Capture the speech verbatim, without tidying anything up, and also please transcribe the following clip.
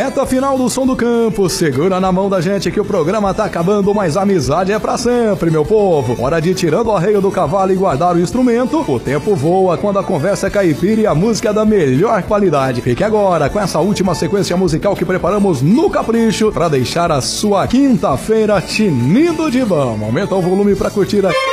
Reta final do Som do Campo, segura na mão da gente que o programa tá acabando, mas a amizade é pra sempre, meu povo. Hora de ir tirando o arreio do cavalo e guardar o instrumento. O tempo voa quando a conversa é caipira e a música é da melhor qualidade. Fique agora com essa última sequência musical que preparamos no capricho pra deixar a sua quinta-feira tinindo de bom. Aumenta o volume pra curtir a...